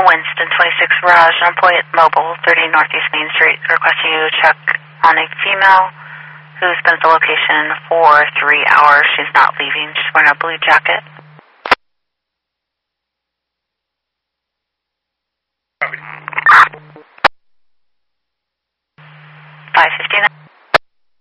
Winston 26 Raj on Point Mobile, 30 Northeast Main Street, requesting you to check on a female who's been at the location for 3 hours. She's not leaving. She's wearing a blue jacket.